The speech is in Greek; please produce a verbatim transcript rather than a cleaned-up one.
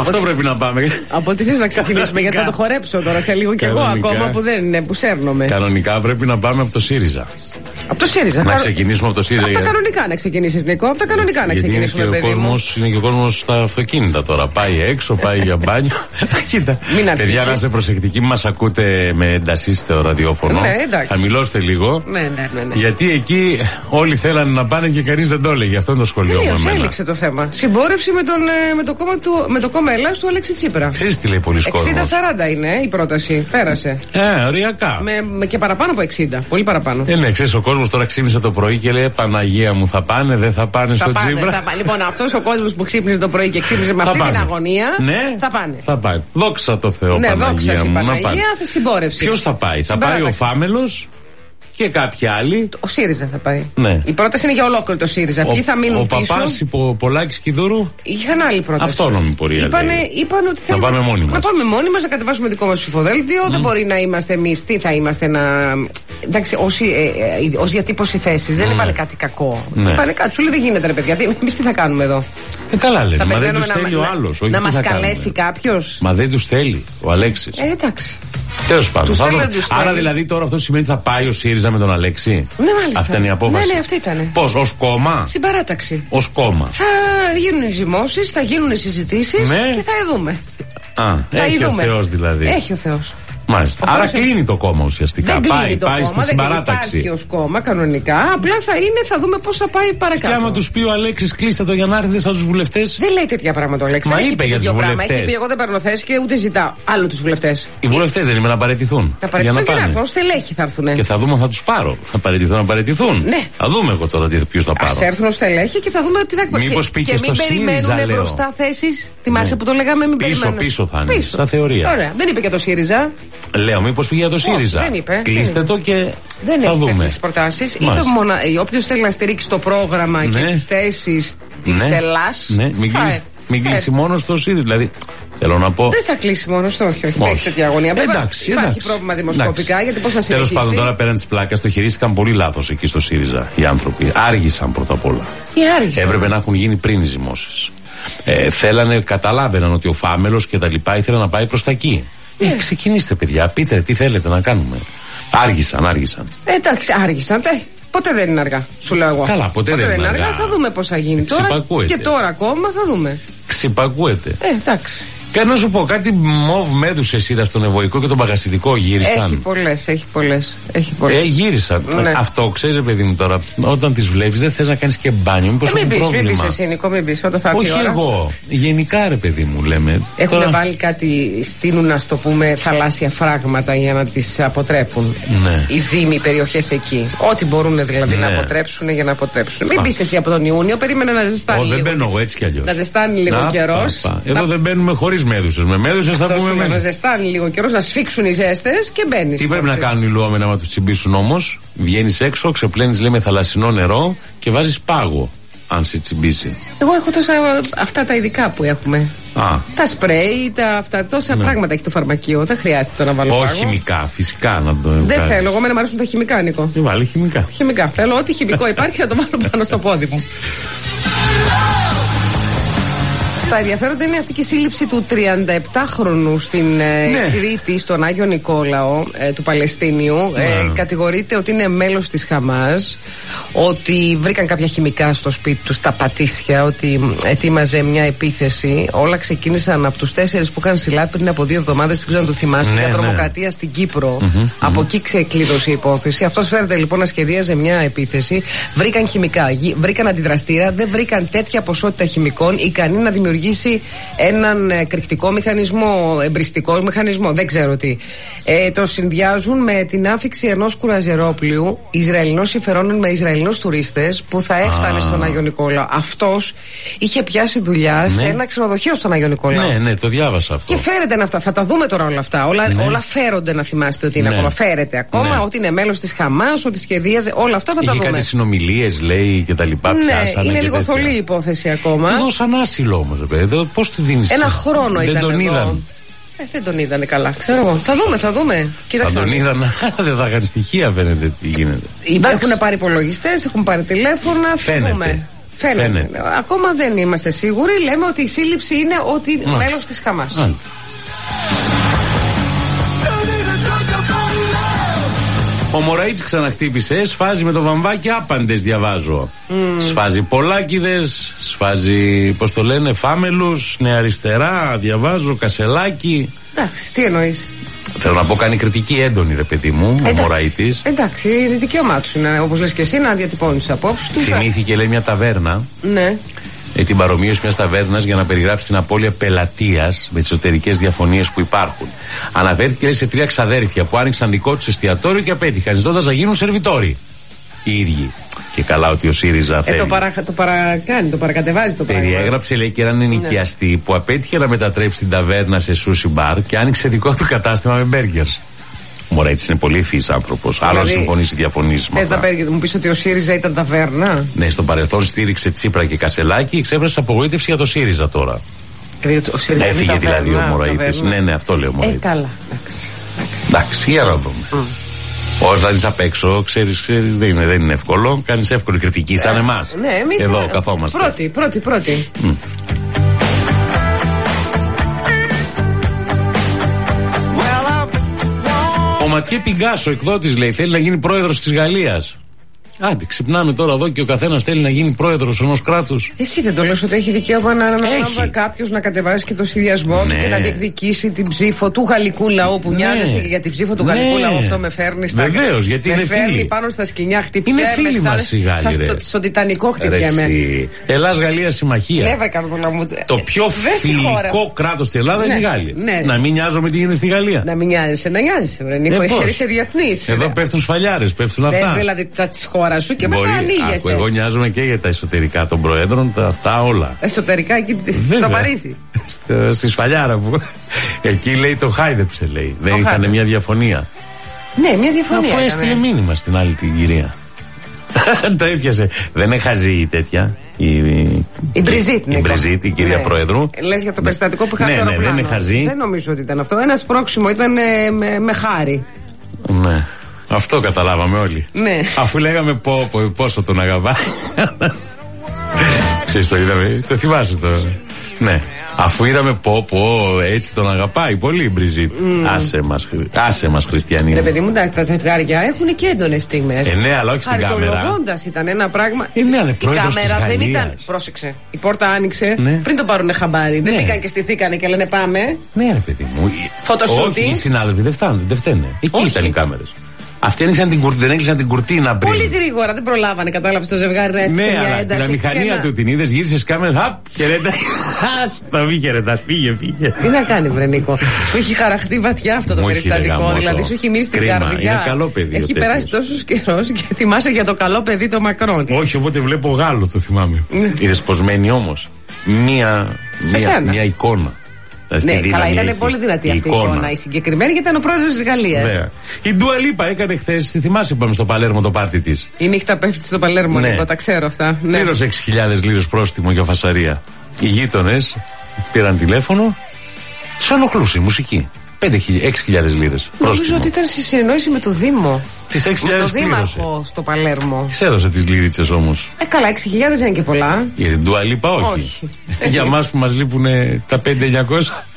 Αυτό πρέπει να πάμε. Από τι θες να ξεκινήσουμε, γιατί θα το χορέψω τώρα σε λίγο κι εγώ ακόμα που δεν είναι, που σέρνομαι. Κανονικά πρέπει να πάμε από το ΣΥΡΙΖΑ. Από το ΣΥΡΙΖΑ. Να ξεκινήσουμε από το ΣΥΡΙΖΑ. Από τα κανονικά να ξεκινήσεις, Νίκο. Από τα κανονικά να ξεκινήσουμε. Είναι και, ο κόσμος, είναι και ο κόσμος στα αυτοκίνητα τώρα. Πάει έξω, πάει για μπάνιο. Κοίτα. Παιδιά, να είστε προσεκτικοί, μας ακούτε με εντασίς στο ραδιόφωνο. Ναι, εντάξει. Χαμηλώστε λίγο. Ναι, ναι, ναι, ναι. Γιατί εκεί όλοι θέλανε να πάνε και κανείς δεν το έλεγε. Αυτό είναι το σχολείο μου. Έληξε το θέμα. Συμπόρευση με, τον, με, το κόμμα του, με το κόμμα Ελλάς του Αλέξη Τσίπρα. Ξέρεις τι λέει πολλοί κόσμος. εξήντα σαράντα είναι η πρόταση. Πέρασε. Ε, οριακά. Με, με και παραπάνω από εξήντα. Πολύ παραπάνω. Ε, ναι, ξέρεις, ο κόσμος τώρα ξύπνησε το πρωί και λέει Παναγία μου, θα πάνε, δεν θα πάνε θα στο πάνε, Τσίπρα. Θα πάνε. Λοιπόν, αυτός ο κόσμος που ξύπνησε το πρωί και ξύπνησε με αυτή πάνε. την αγωνία. Ναι, θα πάνε. Θα πάνε. Δόξα τω Θεώ, ναι, Παναγία δόξα μου. Παναγία, θα συμπόρευση. Ποιος θα πάει, θα πάει ο Φάμελος. Και κάποιοι άλλοι. Ο ΣΥΡΙΖΑ θα πάει. Ναι. Η πρόταση είναι για ολόκληρο το ΣΥΡΙΖΑ. Αυτοί θα μείνουν ο πίσω. Ο Παπάς, ο Πολάκης και η Δούρου. Είχαν άλλη πρόταση. Αυτόνομη πορεία. Είπανε, είπαν ότι θέλουμε να πάμε μόνοι μας. Να πάμε μόνοι μας, να κατεβάσουμε δικό μας ψηφοδέλτιο. Mm. Δεν μπορεί να είμαστε εμείς. Τι θα είμαστε να. Εντάξει, ως, ε, ε, ως διατύπωση θέσης. Δεν mm. είπανε κάτι κακό. Ναι. Είπανε κάτι. Σου λέει δεν γίνεται, ρε παιδιά. Εμείς τι θα κάνουμε εδώ. Ε, καλά λένε. Μα δεν τους θέλει ο άλλος. Να μας καλέσει κάποιος. Μα δεν τους θέλει ο Αλέξης. Ε, εντάξει. Τέλος πάντων. Άρα δηλαδή τώρα αυτό σημαίνει θα πάει ο ΣΥΡΙΖΑ με τον Αλέξη. Ναι, μάλιστα. Αυτή είναι η απόφαση. Ναι, ναι, αυτή ήταν. Πώς, ως κόμμα. Συμπαράταξη. Ως κόμμα. Θα γίνουν ζυμώσεις, θα γίνουν συζητήσεις ναι. και θα δούμε. Α, θα έχει ειδούμε. Ο Θεός δηλαδή. Έχει ο Θεός. Μάλιστα. Άρα σε... κλείνει το κόμμα ουσιαστικά. Δεν πάει το πάει κόμμα, στη δεν συμπαράταξη. Υπάρχει ως κόμμα κανονικά. Απλά θα είναι, θα δούμε πώς θα πάει παρακάτω. Και άμα τους πει ο Αλέξης κλείστε το για να έρθετε σαν τους βουλευτές. Δεν λέει τέτοια πράγματα ο Αλέξης. Μα έχει είπε για τους βουλευτές. Έχει πει εγώ δεν παίρνω θέση και ούτε ζητάω άλλο τους βουλευτές. Οι βουλευτές δεν είναι να παραιτηθούν. Θα παραιτηθούν και να έρθουν. Ως στελέχη θα έρθουν. Και θα δούμε αν θα τους πάρω. Θα παραιτηθούν να παραιτηθούν. Ναι. Θα δούμε εγώ τώρα ποιους θα πάρω. Ας έρθουν ως στελέχη και θα δούμε τι θα εκπαιδευτούν. Μήπως πήγε στο ΣΥΡΙΖΑ. Και μην περιμένουν μπροστά θέσεις. Θυμάσαι που το λέγαμε μην περιμένουν. Πίσω πίσω θα είναι. Στα θεωρία. Ωραία. Δεν είπε για το ΣΥΡΙΖΑ. Λέω μήπως πήγε για το ΣΥΡΙΖΑ. Δεν είπε. Κλείστε το και δεν θα δούμε. Δεν έχει προτάσεις. Είπε μόνο όποιος θέλει να στηρίξει το πρόγραμμα ναι. και τις θέσεις της ναι. Ελλάς. Ναι. Μην, κλείσει, μην κλείσει μόνο στο ΣΥΡΙΖΑ. Δηλαδή θέλω να πω. Δεν θα κλείσει μόνο στο, όχι, όχι. Έχει τέτοια αγωνία. Εντάξει, υπάρχει εντάξει. πρόβλημα δημοσκοπικά εντάξει. Γιατί πώς θα συνεχίσει. Τέλος πάντων, τώρα πέραν της πλάκας το χειρίστηκαν πολύ λάθος εκεί στο ΣΥΡΙΖΑ οι άνθρωποι. Άργησαν πρώτα απ' όλα. Άργησαν. Έπρεπε να έχουν γίνει πριν οι ζυμώσεις. Ε, θέλανε, καταλάβαιναν ότι ο Φάμελος και τα λοιπά ήθελαν να πάει προς τα εκεί. Ε, ε, ξεκινήστε, παιδιά, πείτε τι θέλετε να κάνουμε. Άργησαν, άργησαν. Ε, εντάξει, άργησαν. Ε, ποτέ δεν είναι αργά, σου λέω εγώ. Καλά, ποτέ, ποτέ δεν είναι αργά. αργά. Θα δούμε πώς θα γίνει τώρα. Και τώρα ακόμα θα δούμε. Ξυπακούεται. Ε, εντάξει. Και να σου πω κάτι μοβ μέδουσες είδα στον Ευωικό και τον Παγασιδικό γύρισαν. Έχει πολλές, έχει πολλές. Έχει πολλές. Ε, γύρισαν. Ναι. Αυτό ξέρεις, παιδί μου τώρα, όταν τις βλέπεις δεν θες να κάνεις και μπάνιο. Μήπως ε, μην πεις, πρόβλημα. Μην πεις εσύ, Νικό, μην πεις. Όταν θα έρθει όχι η ώρα. Εγώ. Γενικά, ρε παιδί μου, λέμε. Έχουν τώρα... βάλει κάτι, στείνουν, να το πούμε, θαλάσσια φράγματα για να τις αποτρέπουν. Ναι. Οι δήμοι, οι περιοχές εκεί. Ό,τι μπορούν δηλαδή ναι. να αποτρέψουν για να αποτρέψουν. Μην πεις εσύ από τον Ιούνιο, περίμενε να ζεστάνει. Δεν μπαίνω εγώ έτσι κι αλλιώς. Να ζεστάνει λίγο καιρό. Εδώ δεν μπαίνουμε χωρίς μέδουσες. Με μέδουσες θα πούμε μέσα. Να ζεστάνει λίγο καιρό, να σφίξουν οι ζέστες και μπαίνεις. Τι πρέπει να κάνουν οι λουόμενα να τους τσιμπήσουν όμως? Βγαίνεις έξω, ξεπλένεις λέει με θαλασσινό νερό και βάζεις πάγο. Αν σε τσιμπήσει. Εγώ έχω τόσα αυτά τα ειδικά που έχουμε. Α. Τα σπρέι, τα αυτά, τόσα ναι. πράγματα έχει το φαρμακείο. Δεν χρειάζεται να βάλω. Όχι πάγο. χημικά, φυσικά να το. Δεν βγάλεις. θέλω. Εγώ μένα μου αρέσουν τα χημικά, Νίκο. Τι βάλει χημικά. Χημικά. Θέλω ό,τι χημικό υπάρχει να το βάλω πάνω στο πόδι μου. Τα ενδιαφέροντα είναι αυτή και η σύλληψη του τριανταεπτάχρονου στην ναι. Κρήτη, στον Άγιο Νικόλαο ε, του Παλαιστίνιου. Ναι. Ε, κατηγορείται ότι είναι μέλος της Χαμάς, ότι βρήκαν κάποια χημικά στο σπίτι του, στα πατήσια, ότι ετοίμαζε μια επίθεση. Όλα ξεκίνησαν από τους τέσσερις που είχαν συλλάβει πριν από δύο εβδομάδες, δεν ξέρω αν το θυμάσαι, ναι, για τρομοκρατία ναι. στην Κύπρο. Mm-hmm, από mm-hmm. εκεί ξεκλείδωσε η υπόθεση. Αυτός φέρεται λοιπόν να σχεδίαζε μια επίθεση. Βρήκαν χημικά, βρήκαν αντιδραστήρα, δεν βρήκαν τέτοια ποσότητα χημικών ικανή να δημιουργήσει έναν εκρηκτικό μηχανισμό, εμπριστικό μηχανισμό, δεν ξέρω τι. Ε, το συνδυάζουν με την άφηξη ενός κουραζερόπλοιου Ισραηλινών συμφερόντων με Ισραηλινούς τουρίστες που θα έφτανε ah. στον Άγιο Νικόλαο. Αυτός είχε πιάσει δουλειά ναι. σε ένα ξενοδοχείο στον Άγιο Νικόλαο. Ναι, ναι, το διάβασα αυτό. Και φέρεται αυτά. Θα τα δούμε τώρα όλα αυτά. Όλα, ναι. όλα φέρονται, να θυμάστε ότι είναι ναι. ακόμα. Φέρεται ακόμα, ναι. ότι είναι μέλος της Χαμάς, ότι σχεδίαζε. Όλα αυτά θα είχε τα δούμε. Είχε κάτι συνομιλίες, λέει και τα λοιπά. Ναι, είναι λίγο θολή η υπόθεση ακόμα. Του δώσαν άσυλο όμως, βέβαια. Πώς του δίνεις? Ένα χρόνο δεν ήταν. Δεν τον εδώ. είδαν. Ε, δεν τον είδανε καλά, ξέρω εγώ. Θα δούμε, θα δούμε. Κοίταξε. Θα τον είδαν, δεν θα είχαν στοιχεία, φαίνεται τι γίνεται. Έχουν πάρει υπολογιστές, έχουν πάρει τηλέφωνα. Φαίνεται. Φαίνεται. Φαίνεται. Ακόμα δεν είμαστε σίγουροι. Λέμε ότι η σύλληψη είναι ότι μέλος της Χαμάς. Μάλιστα. Ο Μωραΐτης ξαναχτύπησε, σφάζει με το βαμβάκι άπαντες, διαβάζω. Mm. Σφάζει Πολάκηδες, σφάζει, πώς το λένε, Φάμελους, Νέα Αριστερά, διαβάζω, Κασελάκη. Εντάξει, τι εννοείς? Θέλω να πω, κάνει κριτική έντονη, ρε παιδί μου, ο Μωραΐτης. Εντάξει, η δικαίωμά του είναι, όπως λες και εσύ, να διατυπώνει τις απόψεις του. Θυμήθηκε, λέει, μια ταβέρνα. Ναι. Ε, την παρομοίωση μιας ταβέρνας για να περιγράψει την απώλεια πελατείας με τις εσωτερικές διαφωνίες που υπάρχουν. Αναφέρθηκε, λέει, σε τρία ξαδέρφια που άνοιξαν δικό τους εστιατόριο και απέτυχαν, ζητώντας να γίνουν σερβιτόροι. Οι ίδιοι. Και καλά ότι ο ΣΥΡΙΖΑ ε, θέλει. Το, παρα, το παρακάνει, το παρακατεβάζει το πράγμα. Περιέγραψε, λέει, και έναν ενοικιαστή ναι. που απέτυχε να μετατρέψει την ταβέρνα σε σούσι μπαρ και άνοιξε δικό του κατάστημα με μπέργκερς. Μωρά, έτσι είναι πολύ ευφύης άνθρωπος. Δηλαδή, άλλο συμφωνήσει διαφωνήσει. Θες να μου πεις ότι ο ΣΥΡΙΖΑ ήταν ταβέρνα? Ναι, στο παρελθόν στήριξε Τσίπρα και Κασελάκη, εξέφρασε απογοήτευση για το ΣΥΡΙΖΑ τώρα. Ο ΣΥΡΙΖΑ έφυγε δηλαδή ο Μωραΐτης. Ναι, ναι, αυτό λέει ο Μωραΐτης. Ε, καλά. Εντάξει. Εντάξει, για να δούμε. Mm. Όσο θα δεις απ' έξω, ξέρεις, δεν είναι, δεν είναι εύκολο. Κάνεις εύκολη κριτική σαν εμάς. Ναι, εμείς εδώ καθόμαστε. Πρώτη, πρώτη, πρώτη. Mm. Ο Ματιέ Πιγκάσο, εκδότης, λέει, θέλει να γίνει πρόεδρος της Γαλλίας. Άντε, ξυπνάμε τώρα εδώ και ο καθένας θέλει να γίνει πρόεδρος ενός κράτους. Εσύ δεν το λες ότι έχει δικαίωμα να αναλάβει κάποιος να κατεβάσει και το συνδυασμό ναι. και να διεκδικήσει την ψήφο του γαλλικού λαού που ναι. νοιάζεσαι και για την ψήφο του ναι. γαλλικού λαού? Αυτό με φέρνει στα Βεβαίως, γιατί με είναι φέρνει φίλοι. πάνω στα σκοινιά, χτυπιέ. Είναι φίλοι μας οι Γάλλοι. Στο, στον Τιτανικό χτυπιέμαι. Ελλάς-Γαλλία συμμαχία. Ναι, μου... Το πιο φιλικό κράτος στην Ελλάδα είναι οι Γάλλοι. Να μην νοιάζομαι τι γίνεται στη Γαλλία. Να μην νοιάζεσαι, να νοιάζεσαι, Νίκο. Είσαι διεθνής. Εδώ πέφτουν σφαλιάρες, πέφτουν αυτά. Δηλαδή τη χώρα σου και μετά ανοίγεσαι. Εγώ νοιάζομαι και για τα εσωτερικά των προέδρων, τα, αυτά όλα. Εσωτερικά εκεί στο Παρίσι. Στο, στη σφαλιάρα που. Εκεί λέει το χάιδεψε, λέει. Δεν είχαν μια διαφωνία. Ναι, μια διαφωνία. Αφού έστειλε μήνυμα στην άλλη την κυρία. Το έπιασε. Δεν είναι χαζή η τέτοια. Η, η Μπριζίτ, η, Μπριζίτ, η κυρία ναι. Προέδρου. Λες για το περιστατικό που είχα ναι, ναι, δεν είναι χαζή. Δεν νομίζω ότι ήταν αυτό. Ένα σπρώξιμο ήταν ε, με, με χάρη. Ναι. Αυτό καταλάβαμε όλοι. Ναι. Αφού λέγαμε πω, πω, πόσο τον αγαπάει. Ξέρεις, το είδαμε. Το θυμάσαι το. Ναι. Αφού είδαμε πω, πω, έτσι τον αγαπάει πολύ η Μπριζίτ. Mm. Άσε μας, άσε μας χριστιανοί. Ναι, παιδί μου, τα ζευγάρια έχουν και έντονες στιγμές. Ε, ναι, αλλά όχι στην κάμερα. Χαριτολογώντας ήταν ένα πράγμα. Ε, ναι, αλλά η κάμερα δεν ήταν. Πρόσεξε. Η πόρτα άνοιξε ναι. πριν το πάρουνε χαμπάρι. Ναι. Δεν μπήκαν και στηθήκανε και λένε πάμε. Ναι, ρε παιδί μου. Φωτοσούτι. Οι συνάδελφοι δεν φτάνουν, δεν φταίνε. Εκεί όχι. Ήταν οι κάμερες. Αυτοί έκλεισαν την κουρτίνα, δεν έκλεισαν την κουρτίνα πριν. Πολύ γρήγορα, δεν προλάβανε, κατάλαβε το ζευγάρι να έφυγε. Ναι, αλλά την αμηχανία του την είδε, γύρισε κάμερα, χαπ, χαιρέτα. Άστα, μη χαιρετά, φύγε, φύγε. Τι να κάνει, Βρενίκο. Σου έχει χαραχτεί βαθιά αυτό το περιστατικό, δηλαδή σου έχει μείνει στην καρδιά. Είναι καλό παιδί. Έχει περάσει τόσο καιρό και θυμάσαι για το καλό παιδί το Μακρόν. Όχι, οπότε βλέπω Γάλλο, το θυμάμαι. Είδε πω μένει όμω μία εικόνα. Ναι, καλά, ήταν πολύ δυνατή αυτή η εικόνα. Η συγκεκριμένη γιατί ήταν ο πρόεδρος της Γαλλίας. Ναι. Η Ντουα Λίπα έκανε χθες, θυμάσαι, είπαμε στο Παλέρμο το πάρτι της. Η νύχτα πέφτει στο Παλέρμο, ναι. Νίκο, τα ξέρω αυτά. Ναι. Πλήρωσε έξι χιλιάδες λίρες πρόστιμο για φασαρία. Οι γείτονες πήραν τηλέφωνο, τους ενοχλούσε η μουσική. έξι χιλιάδες λίρες. Νομίζω ότι ήταν στη συνεννόηση με το Δήμο. Τις έξι χιλιάδες πλήρωσε. Το δήμαρχο στο Παλέρμο. Τις έδωσε τις λίριτσες όμως. Ε, καλά, έξι χιλιάδες δεν είναι και πολλά. Για την Ντουα Λίπα όχι. όχι. Για μας που μας λείπουν τα πέντε χιλιάδες εννιακόσια.